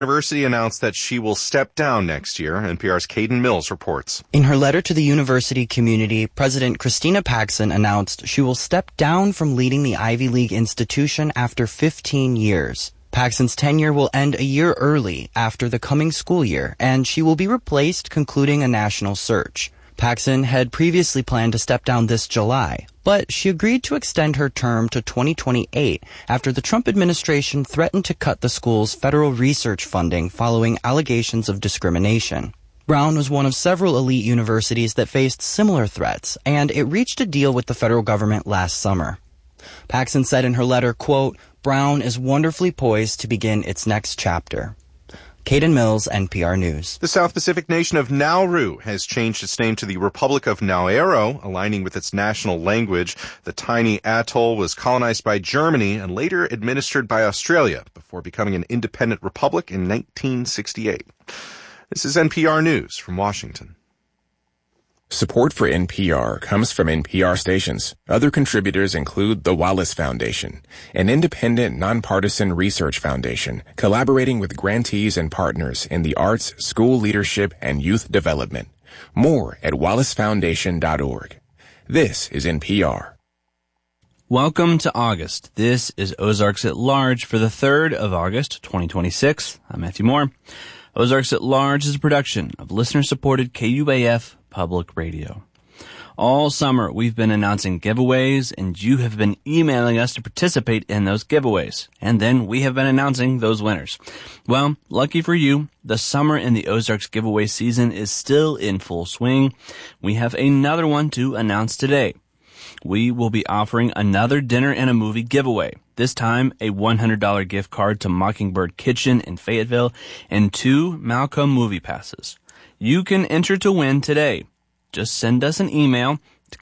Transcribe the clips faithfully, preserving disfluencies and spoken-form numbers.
University announced that she will step down next year. N P R's Caden Mills reports. In her letter to the university community, President Christina Paxson announced she will step down from leading the Ivy League institution after fifteen years. Paxson's tenure will end a year early after the coming school year, and she will be replaced concluding a national search. Paxson had previously planned to step down this July, but she agreed to extend her term to twenty twenty-eight after the Trump administration threatened to cut the school's federal research funding following allegations of discrimination. Brown was one of several elite universities that faced similar threats, and it reached a deal with the federal government last summer. Paxson said in her letter, quote, "Brown is wonderfully poised to begin its next chapter." Caden Mills, N P R News. The South Pacific nation of Nauru has changed its name to the Republic of Nauru, aligning with its national language. The tiny atoll was colonized by Germany and later administered by Australia before becoming an independent republic in nineteen sixty-eight. This is N P R News from Washington. Support for N P R comes from N P R stations. Other contributors include the Wallace Foundation, an independent, nonpartisan research foundation collaborating with grantees and partners in the arts, school leadership, and youth development. More at wallace foundation dot org. This is N P R. Welcome to August. This is Ozarks at Large for the third of August, twenty twenty-six. I'm Matthew Moore. Ozarks at Large is a production of listener-supported K U A F Public Radio. All summer, we've been announcing giveaways, and you have been emailing us to participate in those giveaways. And then we have been announcing those winners. Well, lucky for you, the Summer in the Ozarks giveaway season is still in full swing. We have another one to announce today. We will be offering another dinner and a movie giveaway. This time, a one hundred dollars gift card to Mockingbird Kitchen in Fayetteville and two Malcolm movie passes. You can enter to win today. Just send us an email to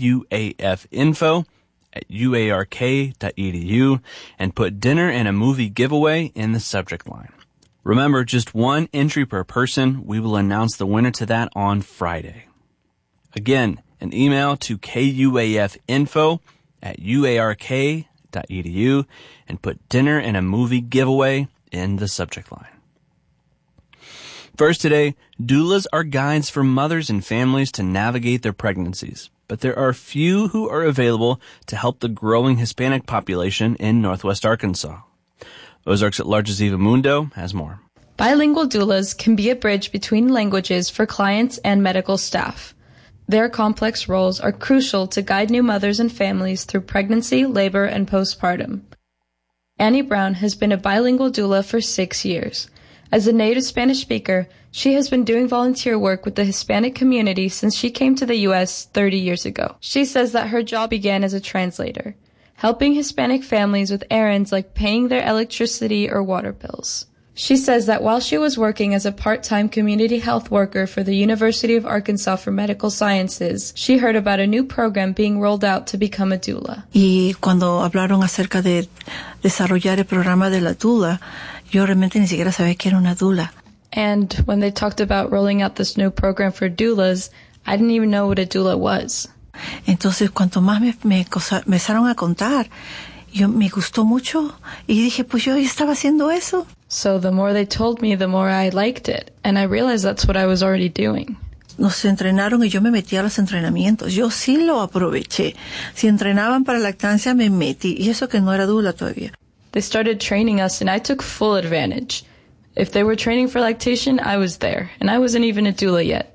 kuafinfo at uark dot edu and put dinner and a movie giveaway in the subject line. Remember, just one entry per person. We will announce the winner to that on Friday. Again, an email to kuafinfo at uark dot edu and put dinner and a movie giveaway in the subject line. First today, doulas are guides for mothers and families to navigate their pregnancies, but there are few who are available to help the growing Hispanic population in Northwest Arkansas. Ozarks at Large's Eva Mundo has more. Bilingual doulas can be a bridge between languages for clients and medical staff. Their complex roles are crucial to guide new mothers and families through pregnancy, labor, and postpartum. Annie Brown has been a bilingual doula for six years. As a native Spanish speaker, she has been doing volunteer work with the Hispanic community since she came to the U S thirty years ago. She says that her job began as a translator, helping Hispanic families with errands like paying their electricity or water bills. She says that while she was working as a part-time community health worker for the University of Arkansas for Medical Sciences, she heard about a new program being rolled out to become a doula. Y cuando hablaron acerca de desarrollar el programa de la doula, yo realmente ni siquiera sabía que era una doula. And when they talked about rolling out this new program for doulas, I didn't even know what a doula was. Entonces, cuanto más me, me cosa, empezaron a contar, yo me gustó mucho y dije, pues yo estaba haciendo eso. So the more they told me, the more I liked it, and I realized that's what I was already doing. Nos entrenaron y yo me metí a los entrenamientos. Yo sí lo aproveché. Si entrenaban para lactancia, me metí. Y eso que no era doula todavía. They started training us, and I took full advantage. If they were training for lactation, I was there, and I wasn't even a doula yet.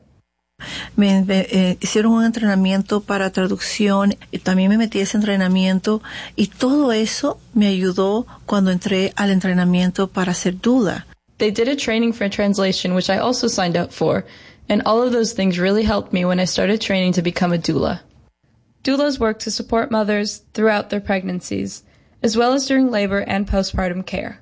Me, me eh, hicieron un entrenamiento para traducción y también me metí a ese entrenamiento y todo eso me ayudó cuando entré al entrenamiento para ser doula. They did a training for translation, which I also signed up for, and all of those things really helped me when I started training to become a doula. Doulas work to support mothers throughout their pregnancies, as well as during labor and postpartum care.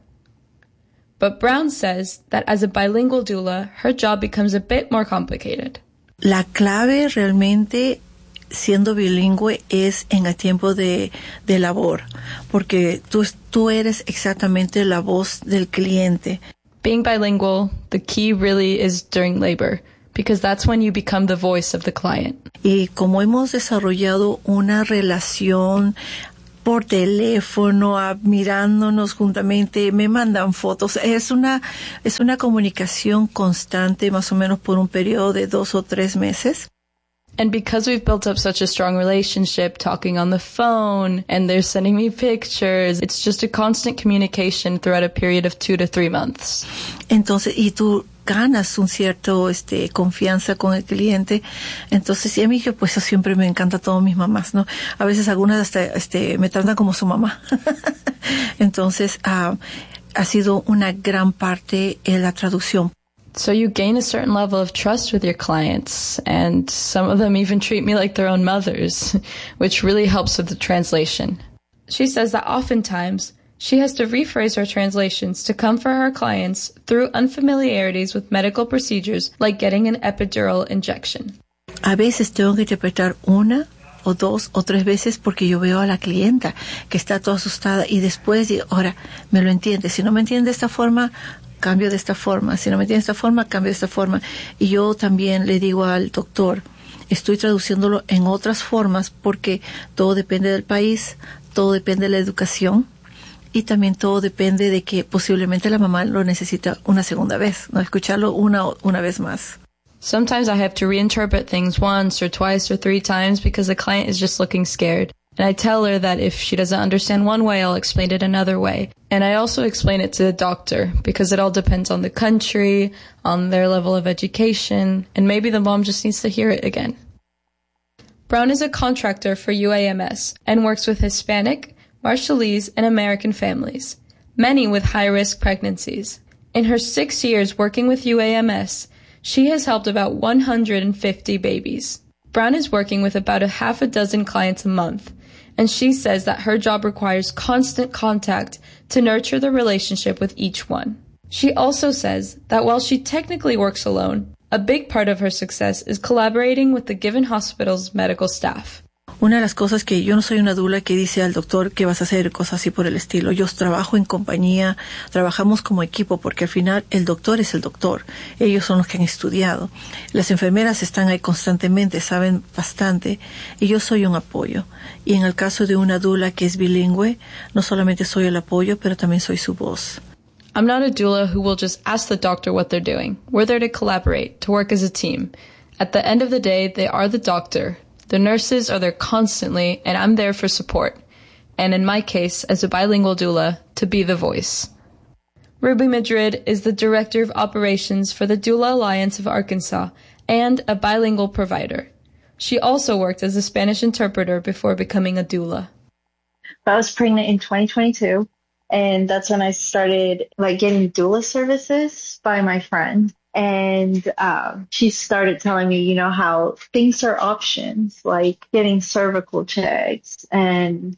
But Brown says that as a bilingual doula, her job becomes a bit more complicated. La clave realmente, siendo bilingüe, es en el tiempo de, de labor, porque tú, tú eres exactamente la voz del cliente. Being bilingual, the key really is during labor, because that's when you become the voice of the client. Y como hemos desarrollado una relación por teléfono, a, mirándonos juntamente, me mandan fotos. Es una, es una comunicación constante, más o menos por un periodo de dos o tres meses. And because we've built up such a strong relationship, talking on the phone, and they're sending me pictures, it's just a constant communication throughout a period of two to three months. Entonces, y tú ganas un cierto, este, confianza con el cliente. Entonces, y a mí que pues eso siempre me encanta a todas mis mamás, ¿no? A veces algunas hasta, este, me tratan como su mamá. Entonces, uh, ha sido una gran parte en la traducción. So you gain a certain level of trust with your clients, and some of them even treat me like their own mothers, which really helps with the translation. She says that oftentimes she has to rephrase her translations to comfort her clients through unfamiliarities with medical procedures like getting an epidural injection. A veces tengo que interpretar una o dos o tres veces porque yo veo a la clienta que está toda asustada y después digo, ahora, ¿me lo entiende? Si no me entiende de esta forma, cambio de esta forma. Si no me entiende de esta forma, cambio de esta forma. Y yo también le digo al doctor, estoy traduciéndolo en otras formas porque todo depende del país, todo depende de la educación y también todo depende de que posiblemente la mamá lo necesita una segunda vez, no escucharlo una una vez más. Sometimes I have to reinterpret things once or twice or three times because the client is just looking scared. And I tell her that if she doesn't understand one way, I'll explain it another way. And I also explain it to the doctor because it all depends on the country, on their level of education, and maybe the mom just needs to hear it again. Brown is a contractor for U A M S and works with Hispanic, Marshallese, and American families, many with high-risk pregnancies. In her six years working with U A M S, she has helped about one hundred fifty babies. Brown is working with about a half a dozen clients a month, and she says that her job requires constant contact to nurture the relationship with each one. She also says that while she technically works alone, a big part of her success is collaborating with the given hospital's medical staff. Una de las cosas que yo no soy una dula que dice al doctor que vas a hacer cosas así por el estilo. Yo trabajo en compañía, trabajamos como equipo porque al final el doctor es el doctor. Ellos son los que han estudiado. Las enfermeras están ahí constantemente, saben bastante y yo soy un apoyo. Y en el caso de una dula que es bilingüe, no solamente soy el apoyo, pero también soy su voz. I'm not a doula who will just ask the doctor what they're doing. We're there to collaborate, to work as a team. At the end of the day, they are the doctor. The nurses are there constantly, and I'm there for support. And in my case, as a bilingual doula, to be the voice. Ruby Madrid is the Director of Operations for the Doula Alliance of Arkansas and a bilingual provider. She also worked as a Spanish interpreter before becoming a doula. I was pregnant in twenty twenty-two, and that's when I started like getting doula services by my friend. And uh, she started telling me, you know, how things are options, like getting cervical checks and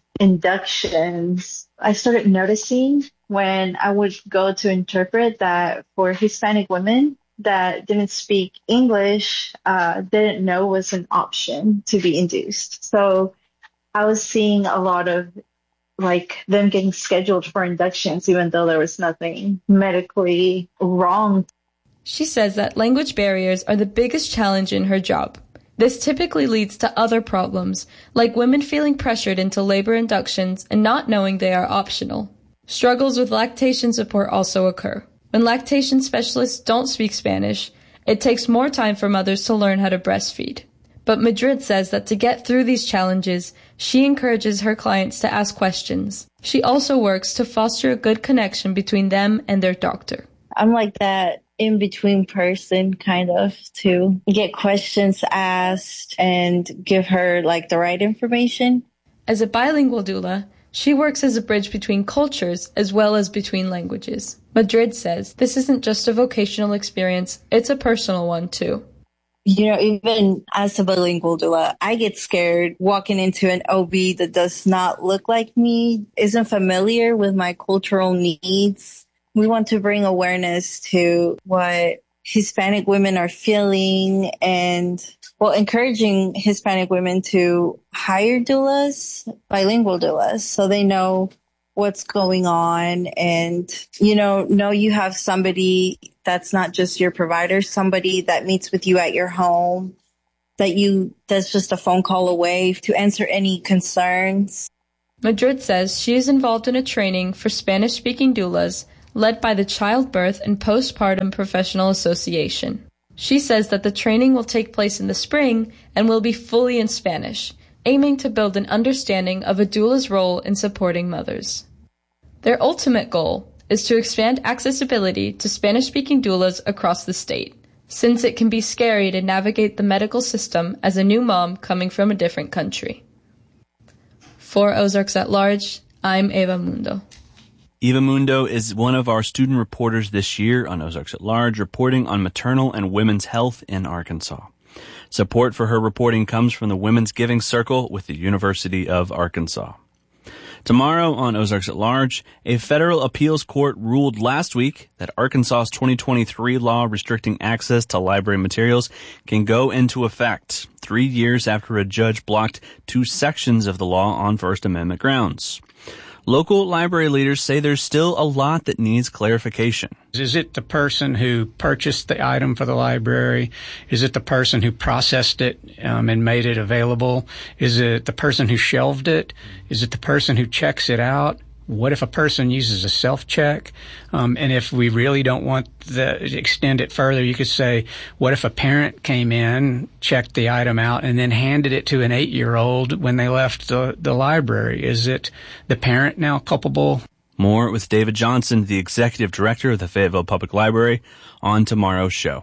inductions. I started noticing when I would go to interpret that for Hispanic women that didn't speak English, uh, didn't know was an option to be induced. So I was seeing a lot of like them getting scheduled for inductions, even though there was nothing medically wrong. She says that language barriers are the biggest challenge in her job. This typically leads to other problems, like women feeling pressured into labor inductions and not knowing they are optional. Struggles with lactation support also occur. When lactation specialists don't speak Spanish, it takes more time for mothers to learn how to breastfeed. But Madrid says that to get through these challenges, she encourages her clients to ask questions. She also works to foster a good connection between them and their doctor. I'm like that in-between person, kind of, to get questions asked and give her, like, the right information. As a bilingual doula, she works as a bridge between cultures as well as between languages. Madrid says this isn't just a vocational experience, it's a personal one, too. You know, even as a bilingual doula, I get scared walking into an O B that does not look like me, isn't familiar with my cultural needs. We want to bring awareness to what Hispanic women are feeling and, well, encouraging Hispanic women to hire doulas, bilingual doulas, so they know what's going on and, you know, know you have somebody that's not just your provider, somebody that meets with you at your home, that you, that's just a phone call away to answer any concerns. Madrid says she is involved in a training for Spanish-speaking doulas led by the Childbirth and Postpartum Professional Association. She says that the training will take place in the spring and will be fully in Spanish, aiming to build an understanding of a doula's role in supporting mothers. Their ultimate goal is to expand accessibility to Spanish-speaking doulas across the state, since it can be scary to navigate the medical system as a new mom coming from a different country. For Ozarks at Large, I'm Eva Mundo. Eva Mundo is one of our student reporters this year on Ozarks at Large, reporting on maternal and women's health in Arkansas. Support for her reporting comes from the Women's Giving Circle with the University of Arkansas. Tomorrow on Ozarks at Large, a federal appeals court ruled last week that Arkansas's twenty twenty-three law restricting access to library materials can go into effect three years after a judge blocked two sections of the law on First Amendment grounds. Local library leaders say there's still a lot that needs clarification. Is it the person who purchased the item for the library? Is it the person who processed it um, and made it available? Is it the person who shelved it? Is it the person who checks it out? What if a person uses a self-check? Um, and if we really don't want to extend it further, you could say, what if a parent came in, checked the item out, and then handed it to an eight-year-old when they left the, the library? Is it the parent now culpable? More with David Johnson, the executive director of the Fayetteville Public Library, on tomorrow's show.